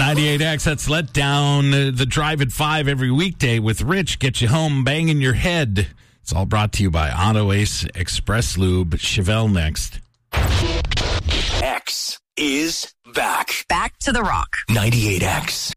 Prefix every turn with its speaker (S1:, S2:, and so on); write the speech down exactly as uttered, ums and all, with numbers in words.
S1: ninety-eight X, that's Let Down. Uh, the Drive at five every weekday with Rich. Get you home banging your head. It's all brought to you by Auto Ace Express Lube. Chevelle next.
S2: X is back.
S3: Back to the Rock.
S2: ninety-eight X.